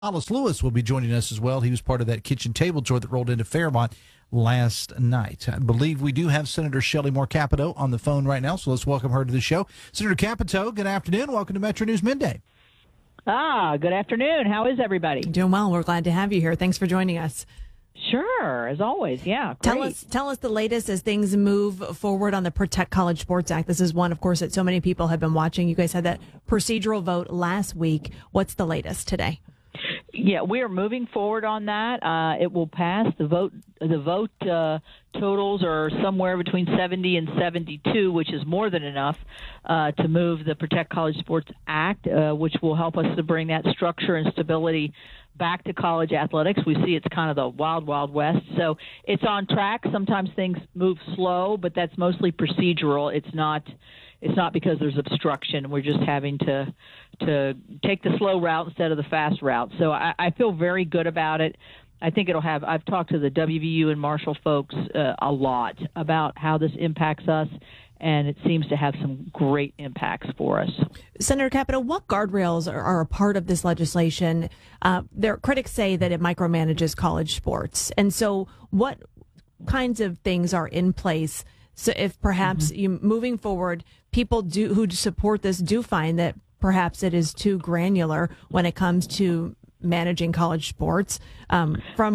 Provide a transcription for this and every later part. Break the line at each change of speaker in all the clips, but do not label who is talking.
Hollis Lewis will be joining us as well. He was part of that kitchen table tour that rolled into Fairmont last night. I believe we do have Senator Shelley Moore Capito on the phone right now, so let's welcome her to the show. Senator Capito, good afternoon. Welcome to Metro News Midday.
Good afternoon. How is everybody?
Doing well. We're glad to have you here. Thanks for joining us.
Sure, as always. Yeah, great.
Tell us the latest as things move forward on the Protect College Sports Act. This is one, of course, that so many people have been watching. You guys had that procedural vote last week. What's the latest today?
Yeah, we are moving forward on that. It will pass. The vote totals are somewhere between 70 and 72, which is more than enough to move the Protect College Sports Act, which will help us to bring that structure and stability back to college athletics. We see it's kind of the wild, wild west. So it's on track. Sometimes things move slow, but that's mostly procedural. It's not because there's obstruction. We're just having to take the slow route instead of the fast route. So I feel very good about it. I think I've talked to the WVU and Marshall folks a lot about how this impacts us, and it seems to have some great impacts for us.
Senator Capito, what guardrails are a part of this legislation? Their critics say that it micromanages college sports. And so what kinds of things are in place? So if perhaps moving forward, people who support this do find that perhaps it is too granular when it comes to managing college sports from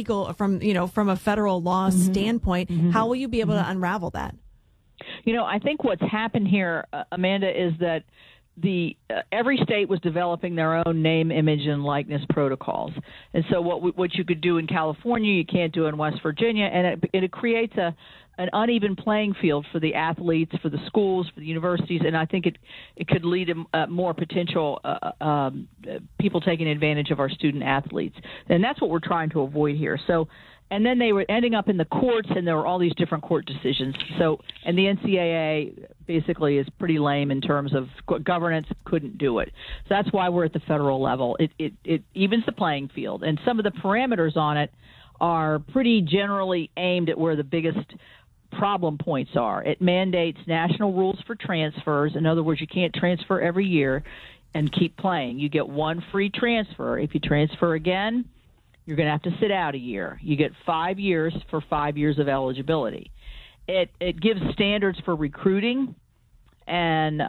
a federal law standpoint, how will you be able to unravel that?
I think what's happened here, Amanda, is that every state was developing their own name, image, and likeness protocols. And so what you could do in California, you can't do in West Virginia, and it creates an uneven playing field for the athletes, for the schools, for the universities, and I think it could lead to more potential people taking advantage of our student athletes. And that's what we're trying to avoid here. So, and then they were ending up in the courts, and there were all these different court decisions. So, and the NCAA basically is pretty lame in terms of governance, couldn't do it. So that's why we're at the federal level. It evens the playing field, and some of the parameters on it are pretty generally aimed at where the biggest problem points are. It mandates national rules for transfers. In other words, you can't transfer every year and keep playing. You get one free transfer. If you transfer again, you're going to have to sit out a year. You get 5 years for 5 years of eligibility. It gives standards for recruiting, and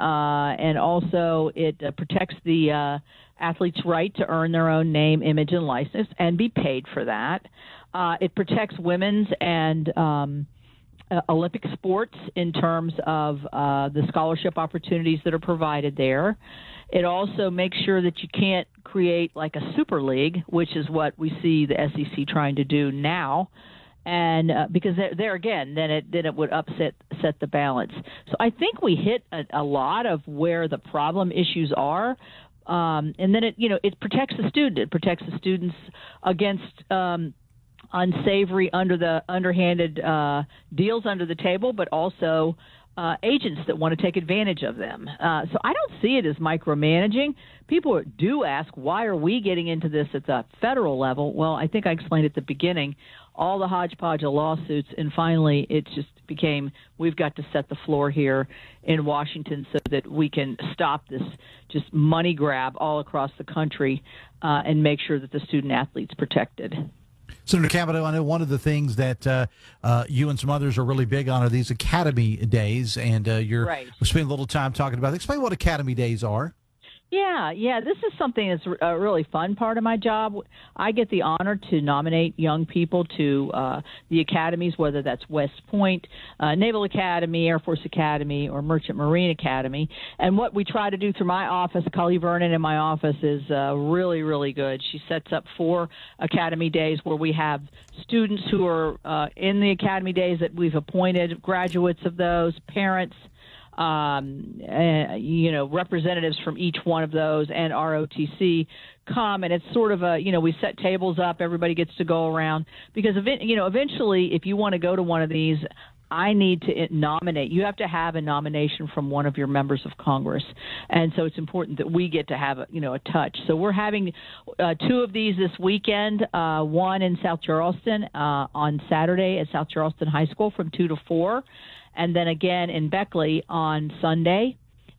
also it protects the athlete's right to earn their own name, image, and license and be paid for that. It protects women's and Olympic sports in terms of the scholarship opportunities that are provided there. It also makes sure that you can't create like a super league, which is what we see the SEC trying to do now. And because there again, then it would set the balance. So I think we hit a lot of where the problem issues are. And then it protects the student. It protects the students against unsavory, underhanded deals under the table, but also agents that want to take advantage of them. So I don't see it as micromanaging. People do ask, why are we getting into this at the federal level? Well, I think I explained at the beginning, all the hodgepodge of lawsuits, and finally it just became, we've got to set the floor here in Washington so that we can stop this just money grab all across the country and make sure that the student athlete's protected.
Senator Capito, I know one of the things that you and some others are really big on are these Academy Days, and you're spending a little time talking about it. Explain what Academy Days are.
Yeah. This is something that's a really fun part of my job. I get the honor to nominate young people to the academies, whether that's West Point, Naval Academy, Air Force Academy, or Merchant Marine Academy. And what we try to do through my office, Cully Vernon in my office, is really, really good. She sets up 4 Academy Days where we have students who are in the Academy Days that we've appointed, graduates of those, parents, representatives from each one of those, and ROTC come, and it's sort of we set tables up, everybody gets to go around, because eventually if you want to go to one of these, I need to nominate. You have to have a nomination from one of your members of Congress, and so it's important that we get to have a touch. So we're having 2 of these this weekend, one in South Charleston on Saturday at South Charleston High School from 2 to 4, and then again in Beckley on Sunday.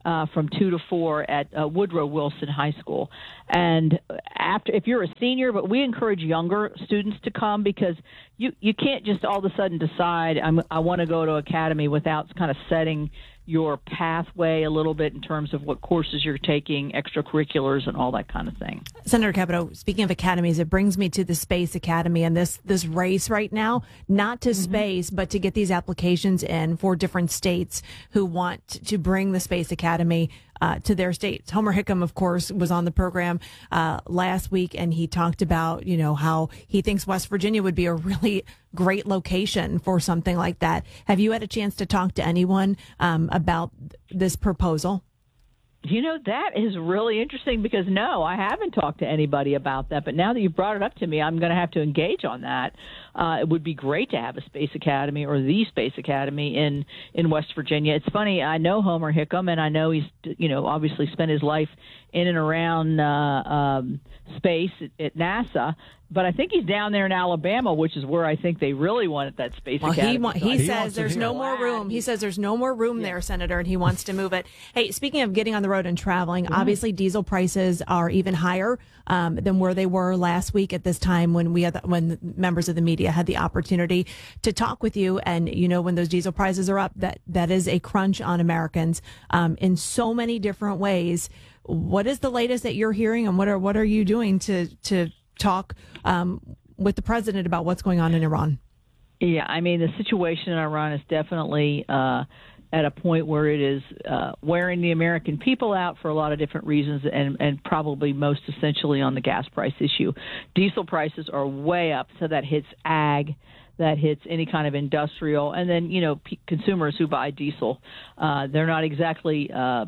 from 2 to 4 at Woodrow Wilson High School. And if you're a senior, but we encourage younger students to come, because you can't just all of a sudden decide I want to go to academy without kind of setting your pathway a little bit in terms of what courses you're taking, extracurriculars, and all that kind of thing.
Senator Capito, speaking of academies, it brings me to the Space Academy and this race right now, not to space, but to get these applications in for different states who want to bring the Space Academy to their states. Homer Hickam, of course, was on the program last week, and he talked about, how he thinks West Virginia would be a really great location for something like that. Have you had a chance to talk to anyone about this proposal?
That is really interesting, because no, I haven't talked to anybody about that. But now that you've brought it up to me, I'm going to have to engage on that. It would be great to have a Space Academy, or the Space Academy in West Virginia. It's funny, I know Homer Hickam, and I know he's, obviously spent his life in and around space at NASA. But I think he's down there in Alabama, which is where I think they really wanted that Space Academy.
He says there's no more room. He says there's no more room there, Senator, and he wants to move it. Hey, speaking of getting on the road and traveling, obviously diesel prices are even higher than where they were last week at this time when when members of the media had the opportunity to talk with you. And when those diesel prices are up, that is a crunch on Americans in so many different ways. What is the latest that you're hearing, and what are you doing to talk with the president about what's going on in Iran?
Yeah, I mean, the situation in Iran is definitely at a point where it is wearing the American people out for a lot of different reasons, and probably most essentially on the gas price issue. Diesel prices are way up, so that hits ag, that hits any kind of industrial, and then, consumers who buy diesel. They're not exactly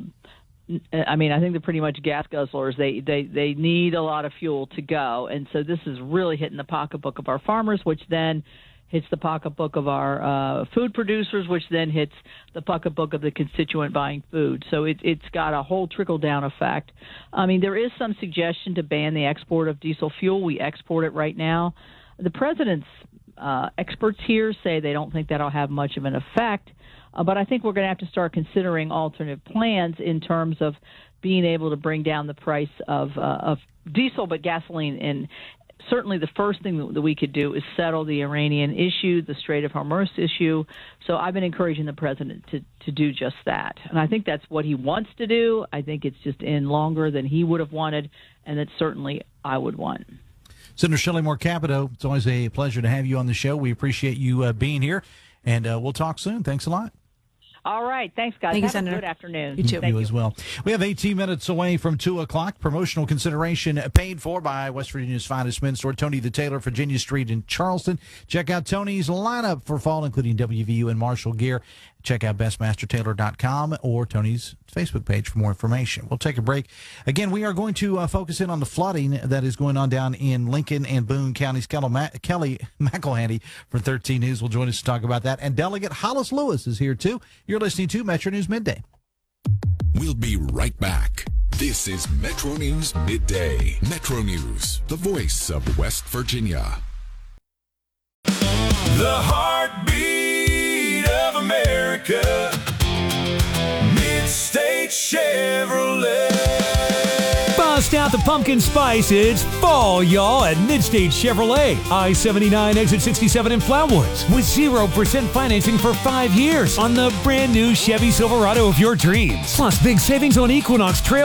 I think they're pretty much gas guzzlers. They need a lot of fuel to go. And so this is really hitting the pocketbook of our farmers, which then hits the pocketbook of our food producers, which then hits the pocketbook of the constituent buying food. So it's got a whole trickle-down effect. I mean, there is some suggestion to ban the export of diesel fuel. We export it right now. The president's experts here say they don't think that'll have much of an effect. But I think we're going to have to start considering alternative plans in terms of being able to bring down the price of diesel, but gasoline. And certainly the first thing that we could do is settle the Iranian issue, the Strait of Hormuz issue. So I've been encouraging the president to do just that. And I think that's what he wants to do. I think it's just in longer than he would have wanted, and that certainly I would want.
Senator Shelley Moore Capito, it's always a pleasure to have you on the show. We appreciate you being here, and we'll talk soon. Thanks a lot.
All right. Thanks, guys.
Thank you,
Have
Senator.
a good afternoon.
You too.
You as well. We have 18 minutes away from 2 o'clock. Promotional consideration paid for by West Virginia's finest men's store, Tony the Tailor, Virginia Street in Charleston. Check out Tony's lineup for fall, including WVU and Marshall gear. Check out bestmastertailor.com or Tony's Facebook page for more information. We'll take a break. Again, we are going to focus in on the flooding that is going on down in Lincoln and Boone counties. Kelly McElhaney from 13 News will join us to talk about that. And Delegate Hollis Lewis is here, too. You're listening to Metro News Midday.
We'll be right back. This is Metro News Midday. Metro News, the voice of West Virginia.
The heartbeat of America, Mid-State Chevrolet.
Bust out the pumpkin spice. It's fall, y'all, at Mid-State Chevrolet. I-79, exit 67 in Flatwoods. With 0% financing for 5 years on the brand new Chevy Silverado of your dreams. Plus big savings on Equinox Trail